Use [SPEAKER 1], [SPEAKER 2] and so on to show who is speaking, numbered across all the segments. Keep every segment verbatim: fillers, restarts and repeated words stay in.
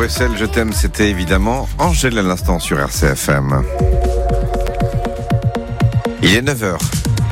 [SPEAKER 1] Bruxelles, je t'aime, c'était évidemment Angèle à l'instant sur R C F M. Il est neuf heures.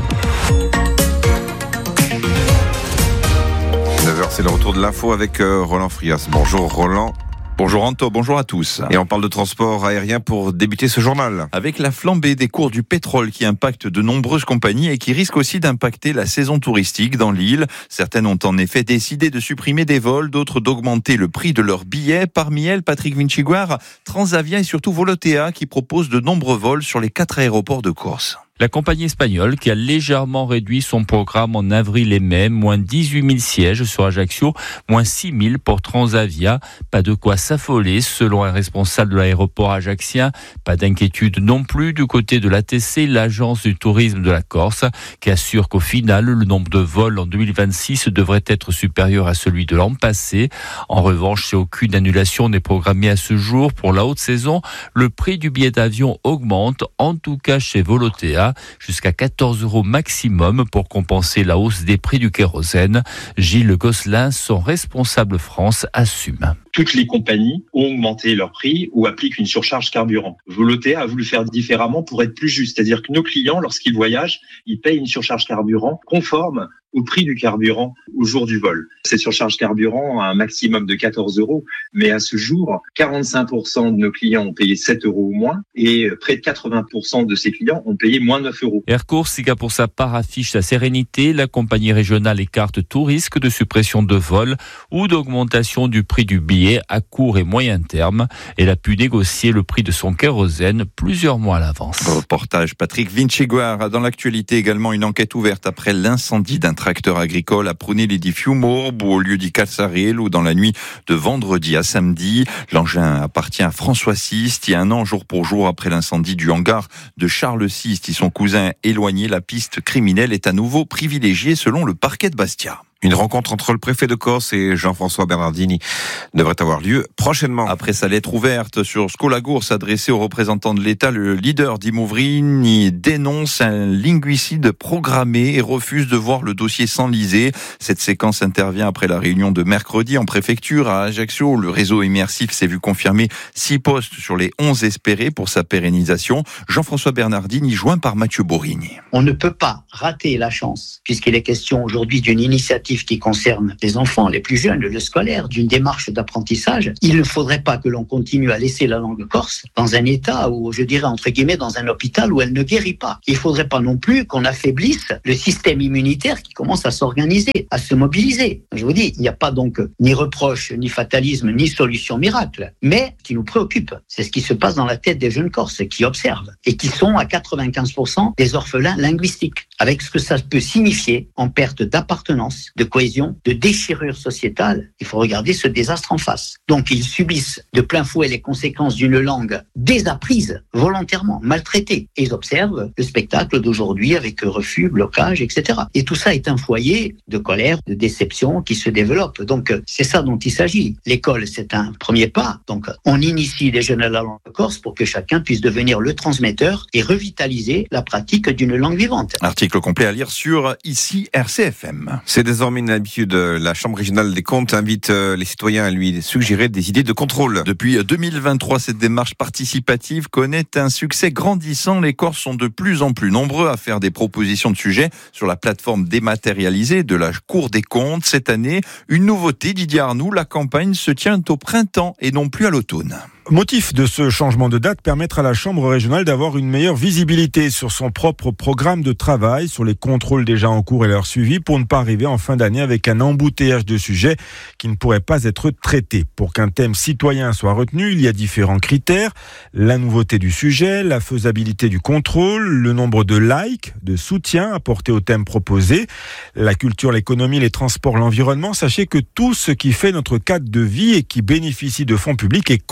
[SPEAKER 1] neuf heures, c'est le retour de l'info avec euh, Roland Frias. Bonjour Roland.
[SPEAKER 2] Bonjour Anto, bonjour à tous.
[SPEAKER 1] Et on parle de transport aérien pour débuter ce journal.
[SPEAKER 2] Avec la flambée des cours du pétrole qui impacte de nombreuses compagnies et qui risque aussi d'impacter la saison touristique dans l'île. Certaines ont en effet décidé de supprimer des vols, d'autres d'augmenter le prix de leurs billets. Parmi elles, Patrick Vinciguar, Transavia et surtout Volotea qui proposent de nombreux vols sur les quatre aéroports de Corse.
[SPEAKER 3] La compagnie espagnole qui a légèrement réduit son programme en avril et mai, moins dix-huit mille sièges sur Ajaccio, moins six mille pour Transavia. Pas de quoi s'affoler selon un responsable de l'aéroport ajaccien. Pas d'inquiétude non plus du côté de l'A T C, l'agence du tourisme de la Corse, qui assure qu'au final, le nombre de vols en deux mille vingt-six devrait être supérieur à celui de l'an passé. En revanche, si aucune annulation n'est programmée à ce jour pour la haute saison, le prix du billet d'avion augmente, en tout cas chez Volotea, jusqu'à quatorze euros maximum pour compenser la hausse des prix du kérosène. Gilles Gosselin, son responsable France, assume.
[SPEAKER 4] Toutes les compagnies ont augmenté leur prix ou appliquent une surcharge carburant. Volotea a voulu faire différemment pour être plus juste. C'est-à-dire que nos clients, lorsqu'ils voyagent, ils payent une surcharge carburant conforme au prix du carburant au jour du vol. Cette surcharge carburant a un maximum de quatorze euros, mais à ce jour, quarante-cinq pour cent de nos clients ont payé sept euros ou moins et près de quatre-vingts pour cent de ces clients ont payé moins neuf euros.
[SPEAKER 3] Air Corse, qui pour sa part affiche sa sérénité, la compagnie régionale écarte tout risque de suppression de vol ou d'augmentation du prix du billet à court et moyen terme. Elle a pu négocier le prix de son kérosène plusieurs mois à l'avance.
[SPEAKER 2] Reportage Patrick Vinciguar. Dans l'actualité également, une enquête ouverte après l'incendie d'un tracteur agricole à Prunelli-di-Fiumorbe au lieu di Calzarel ou dans la nuit de vendredi à samedi. L'engin appartient à François Sist. Il y a un an, jour pour jour, après l'incendie du hangar de Charles Sist et son cousin éloigné, la piste criminelle est à nouveau privilégiée selon le parquet de Bastia.
[SPEAKER 1] Une rencontre entre le préfet de Corse et Jean-François Bernardini devrait avoir lieu prochainement.
[SPEAKER 2] Après sa lettre ouverte sur Scolagours adressée aux représentants de l'État, le leader d'Imouvrini dénonce un linguicide programmé et refuse de voir le dossier s'enliser. Cette séquence intervient après la réunion de mercredi en préfecture à Ajaccio. Le réseau immersif s'est vu confirmer six postes sur les onze espérés pour sa pérennisation. Jean-François Bernardini joint par Mathieu Borigni.
[SPEAKER 5] On ne peut pas rater la chance, puisqu'il est question aujourd'hui d'une initiative qui concerne les enfants les plus jeunes, le scolaire, d'une démarche d'apprentissage. Il ne faudrait pas que l'on continue à laisser la langue corse dans un état où, je dirais entre guillemets, dans un hôpital où elle ne guérit pas. Il ne faudrait pas non plus qu'on affaiblisse le système immunitaire qui commence à s'organiser, à se mobiliser. Je vous dis, il n'y a pas donc ni reproche, ni fatalisme, ni solution miracle. Mais ce qui nous préoccupe, c'est ce qui se passe dans la tête des jeunes Corses qui observent et qui sont à quatre-vingt-quinze pour cent des orphelins linguistiques, avec ce que ça peut signifier en perte d'appartenance, de cohésion, de déchirure sociétale. Il faut regarder ce désastre en face. Donc ils subissent de plein fouet les conséquences d'une langue désapprise, volontairement, maltraitée. Et ils observent le spectacle d'aujourd'hui avec refus, blocage, et cetera. Et tout ça est un foyer de colère, de déception qui se développe. Donc c'est ça dont il s'agit. L'école, c'est un premier pas. Donc on initie les jeunes à la langue corse pour que chacun puisse devenir le transmetteur et revitaliser la pratique d'une langue vivante.
[SPEAKER 2] Article complet à lire sur ici R C F M.
[SPEAKER 1] C'est désormais une habitude. La Chambre régionale des comptes invite les citoyens à lui suggérer des idées de contrôle.
[SPEAKER 2] Depuis deux mille vingt-trois, cette démarche participative connaît un succès grandissant. Les Corses sont de plus en plus nombreux à faire des propositions de sujets sur la plateforme dématérialisée de la Cour des comptes. Cette année, une nouveauté, Didier Arnoux, la campagne se tient au printemps et non plus à l'automne.
[SPEAKER 6] Motif de ce changement de date, permettre à la Chambre régionale d'avoir une meilleure visibilité sur son propre programme de travail, sur les contrôles déjà en cours et leur suivi, pour ne pas arriver en fin d'année avec un embouteillage de sujets qui ne pourraient pas être traités. Pour qu'un thème citoyen soit retenu, il y a différents critères. La nouveauté du sujet, la faisabilité du contrôle, le nombre de likes, de soutien apporté au thème proposé, la culture, l'économie, les transports, l'environnement. Sachez que tout ce qui fait notre cadre de vie et qui bénéficie de fonds publics est contrôlable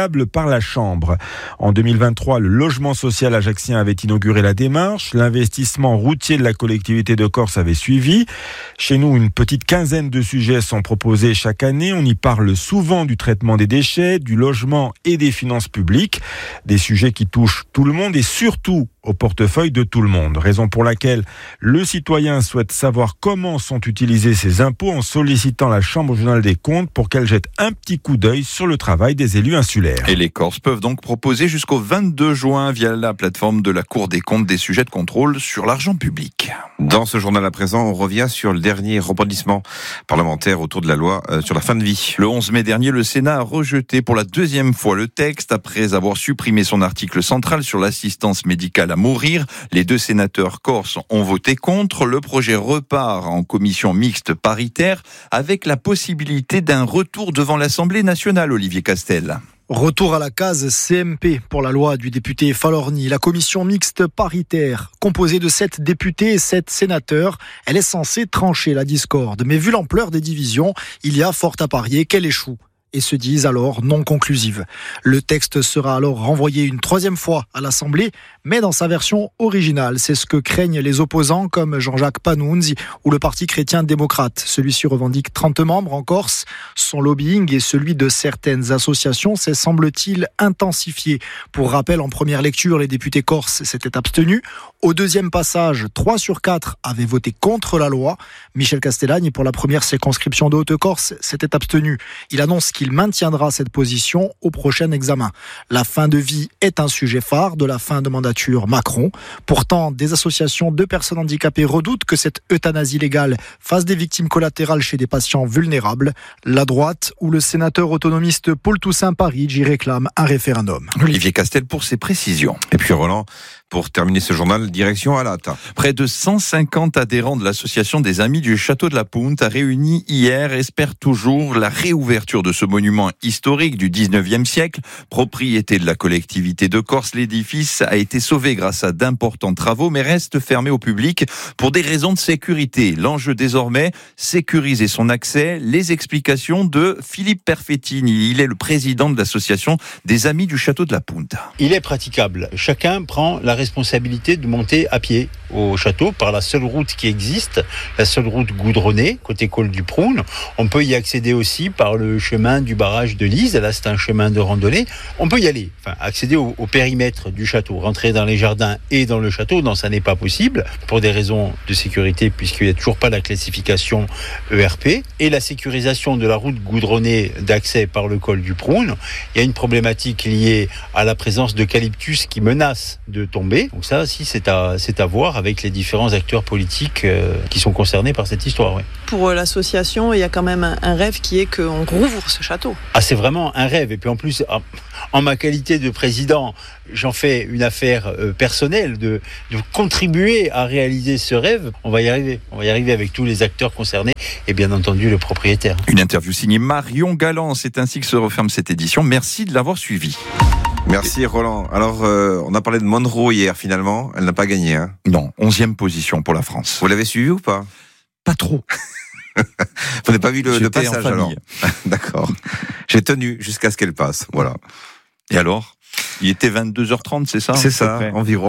[SPEAKER 6] viable par la Chambre. En deux mille vingt-trois, le logement social ajaccien avait inauguré la démarche. L'investissement routier de la collectivité de Corse avait suivi. Chez nous, une petite quinzaine de sujets sont proposés chaque année. On y parle souvent du traitement des déchets, du logement et des finances publiques. Des sujets qui touchent tout le monde et surtout au portefeuille de tout le monde. Raison pour laquelle le citoyen souhaite savoir comment sont utilisés ses impôts en sollicitant la Chambre régionale des comptes pour qu'elle jette un petit coup d'œil sur le travail des élus insulaires.
[SPEAKER 2] Et les Corses peuvent donc proposer jusqu'au vingt-deux juin via la plateforme de la Cour des comptes des sujets de contrôle sur l'argent public.
[SPEAKER 1] Dans ce journal à présent, on revient sur le dernier rebondissement parlementaire autour de la loi euh, sur la fin de vie.
[SPEAKER 2] Le onze mai dernier, le Sénat a rejeté pour la deuxième fois le texte après avoir supprimé son article central sur l'assistance médicale à mourir. Les deux sénateurs corses ont voté contre. Le projet repart en commission mixte paritaire avec la possibilité d'un retour devant l'Assemblée nationale, Olivier Castel.
[SPEAKER 7] Retour à la case C M P pour la loi du député Falorni. La commission mixte paritaire, composée de sept députés et sept sénateurs, elle est censée trancher la discorde. Mais vu l'ampleur des divisions, il y a fort à parier qu'elle échoue et se disent alors non conclusive. Le texte sera alors renvoyé une troisième fois à l'Assemblée, mais dans sa version originale. C'est ce que craignent les opposants comme Jean-Jacques Panunzi ou le Parti chrétien-démocrate. Celui-ci revendique trente membres en Corse. Son lobbying et celui de certaines associations s'est, semble-t-il, intensifié. Pour rappel, en première lecture, les députés corses s'étaient abstenus. Au deuxième passage, trois sur quatre avaient voté contre la loi. Michel Castellagne, pour la première circonscription de Haute-Corse, s'était abstenu. Il annonce qu'il maintiendra cette position au prochain examen. La fin de vie est un sujet phare de la fin de mandature Macron. Pourtant, des associations de personnes handicapées redoutent que cette euthanasie légale fasse des victimes collatérales chez des patients vulnérables. La droite ou le sénateur autonomiste Paul Toussaint Parigi réclame un référendum.
[SPEAKER 2] Olivier Castel pour ses précisions.
[SPEAKER 1] Et puis Roland, pour terminer ce journal, direction à Alata.
[SPEAKER 2] Près de cent cinquante adhérents de l'association des Amis du Château de la Punta, réunis hier, espèrent toujours la réouverture de ce monument historique du dix-neuvième siècle. Propriété de la collectivité de Corse, l'édifice a été sauvé grâce à d'importants travaux, mais reste fermé au public pour des raisons de sécurité. L'enjeu désormais, sécuriser son accès. Les explications de Philippe Perfettini. Il est le président de l'association des Amis du Château de la Punta.
[SPEAKER 8] Il est praticable. Chacun prend la responsabilité de monter à pied au château par la seule route qui existe, la seule route goudronnée, côté col du Proun. On peut y accéder aussi par le chemin du barrage de Lise. Là, c'est un chemin de randonnée. On peut y aller, enfin, accéder au, au périmètre du château, rentrer dans les jardins et dans le château. Non, ça n'est pas possible pour des raisons de sécurité, puisqu'il n'y a toujours pas la classification E R P. Et la sécurisation de la route goudronnée d'accès par le col du Proun. Il y a une problématique liée à la présence d'eucalyptus qui menace de tomber. Donc ça, si, c'est à, c'est à voir avec les différents acteurs politiques euh, qui sont concernés par cette histoire. Ouais.
[SPEAKER 9] Pour l'association, il y a quand même un, un rêve qui est qu'on rouvre ce château.
[SPEAKER 8] Ah, c'est vraiment un rêve. Et puis en plus, en, en ma qualité de président, j'en fais une affaire euh, personnelle de, de contribuer à réaliser ce rêve. On va y arriver. On va y arriver avec tous les acteurs concernés et bien entendu le propriétaire.
[SPEAKER 2] Une interview signée Marion Galland. C'est ainsi que se referme cette édition. Merci de l'avoir suivi.
[SPEAKER 1] Merci Roland. Alors, euh, on a parlé de Monroe hier finalement. Elle n'a pas gagné. Hein.
[SPEAKER 2] Non, onzième position pour la France.
[SPEAKER 1] Vous l'avez suivi ou pas?
[SPEAKER 2] Pas trop.
[SPEAKER 1] Vous n'avez pas vu le, le passage alors? D'accord. J'ai tenu jusqu'à ce qu'elle passe. Voilà.
[SPEAKER 2] Et alors? Il était vingt-deux heures trente, c'est ça?
[SPEAKER 1] C'est ça, environ.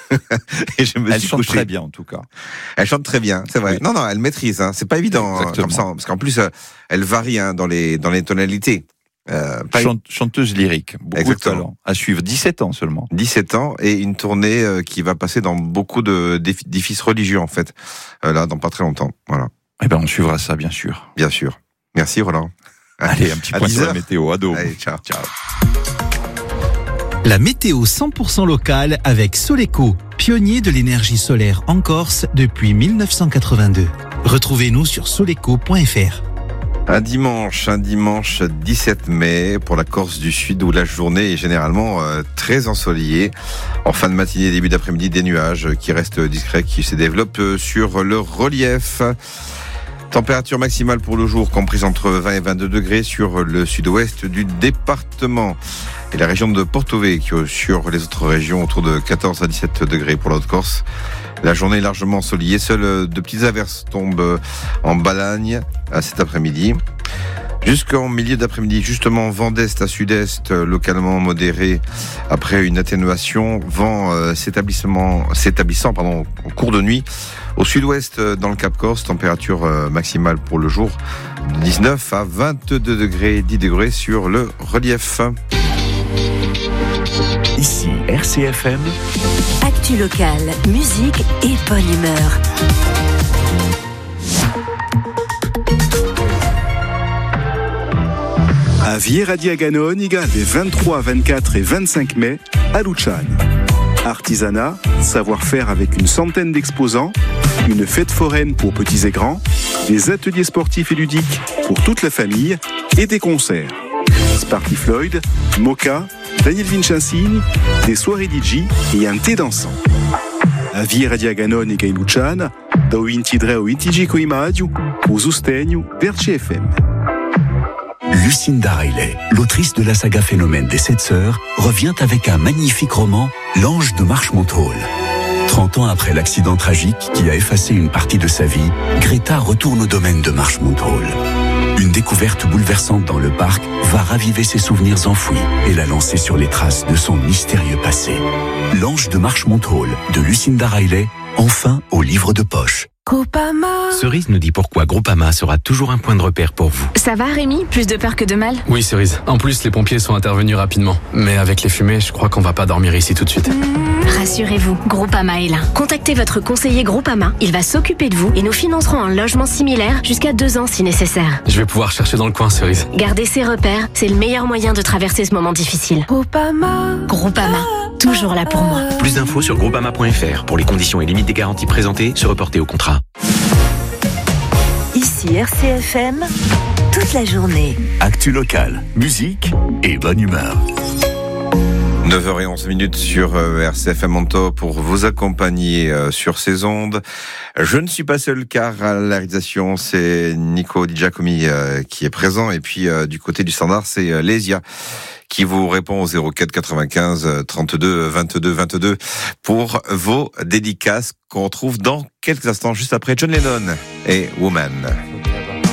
[SPEAKER 1] Et je me
[SPEAKER 2] elle
[SPEAKER 1] suis
[SPEAKER 2] chante
[SPEAKER 1] couché.
[SPEAKER 2] très bien en tout cas.
[SPEAKER 1] Elle chante très bien, c'est vrai. Oui. Non, non, elle maîtrise. Hein. C'est pas évident hein, comme ça, parce qu'en plus, euh, elle varie hein, dans les dans les tonalités.
[SPEAKER 2] Euh, Chante, chanteuse lyrique, beaucoup Exactement. de talent. À suivre, dix-sept ans seulement.
[SPEAKER 1] dix-sept ans et une tournée euh, qui va passer dans beaucoup de d'édifices religieux en fait, euh, là dans pas très longtemps. Voilà.
[SPEAKER 2] Eh ben on suivra ça bien sûr.
[SPEAKER 1] Bien sûr. Merci Roland.
[SPEAKER 2] Allez, un petit point sur la météo. Ado.
[SPEAKER 1] Allez, ciao.
[SPEAKER 2] Ciao.
[SPEAKER 10] La météo cent pour cent locale avec Soleco, pionnier de l'énergie solaire en Corse depuis mille neuf cent quatre-vingt-deux. Retrouvez-nous sur soleco point f r.
[SPEAKER 1] Un dimanche, un dimanche dix-sept mai pour la Corse du Sud où la journée est généralement euh, très ensoleillée. En fin de matinée, début d'après-midi, des nuages qui restent discrets, qui se développent sur le relief. Température maximale pour le jour comprise entre vingt et vingt-deux degrés sur le sud-ouest du département. Et la région de Porto Vecchio sur les autres régions autour de quatorze à dix-sept degrés pour la Haute-Corse. La journée est largement ensoleillée. Seules de petites averses tombent en Balagne à cet après-midi. Jusqu'en milieu d'après-midi, justement, vent d'est à sud-est, euh, localement modéré, après une atténuation, vent euh, s'établissement, s'établissant pardon, en cours de nuit. Au sud-ouest, euh, dans le Cap Corse, température euh, maximale pour le jour, de dix-neuf à vingt-deux degrés, dix degrés sur le relief.
[SPEAKER 11] Ici R C F M.
[SPEAKER 12] Actu locale, musique et bonne humeur.
[SPEAKER 13] À Vieira Diaganon, igal des vingt-trois, vingt-quatre et vingt-cinq mai à Luchan. Artisanat, savoir-faire avec une centaine d'exposants, une fête foraine pour petits et grands, des ateliers sportifs et ludiques pour toute la famille et des concerts. Sparky Floyd, Moka, Daniel Vincenzi, des soirées D J et un thé dansant. A Vieira Diaganon e gai Luchan, da o vintidre ao vintigi coimadio, au Zusteniu, Verce F M.
[SPEAKER 11] Lucinda Riley, l'autrice de la saga Phénomène des Sept Sœurs, revient avec un magnifique roman, L'Ange de Marchmont Hall. trente ans après l'accident tragique qui a effacé une partie de sa vie, Greta retourne au domaine de Marchmont Hall. Une découverte bouleversante dans le parc va raviver ses souvenirs enfouis et la lancer sur les traces de son mystérieux passé. L'Ange de Marchmont Hall de Lucinda Riley, enfin au livre de poche.
[SPEAKER 12] Groupama.
[SPEAKER 14] Cerise nous dit pourquoi Groupama sera toujours un point de repère pour vous.
[SPEAKER 15] Ça va Rémi? Plus de peur que de mal?
[SPEAKER 16] Oui Cerise. En plus les pompiers sont intervenus rapidement. Mais avec les fumées, je crois qu'on va pas dormir ici tout de suite.
[SPEAKER 15] Mmh, rassurez-vous, Groupama est là. Contactez votre conseiller Groupama. Il va s'occuper de vous et nous financerons un logement similaire jusqu'à deux ans si nécessaire.
[SPEAKER 16] Je vais pouvoir chercher dans le coin Cerise.
[SPEAKER 15] Gardez ses repères, c'est le meilleur moyen de traverser ce moment difficile.
[SPEAKER 12] Groupama.
[SPEAKER 15] Groupama, toujours là pour moi.
[SPEAKER 14] Plus d'infos sur groupama point f r. Pour les conditions et limites des garanties présentées, se reporter au contrat.
[SPEAKER 12] Ici R C F M, toute la journée.
[SPEAKER 11] Actu locale, musique et bonne humeur.
[SPEAKER 1] neuf heures onze minutes sur R C F M Monto pour vous accompagner sur ces ondes. Je ne suis pas seul car à la réalisation c'est Nico Di Giacomi qui est présent et puis du côté du standard c'est Lésia qui vous répond au zéro quatre quatre-vingt-quinze trente-deux vingt-deux vingt-deux pour vos dédicaces qu'on retrouve dans quelques instants juste après John Lennon et Woman.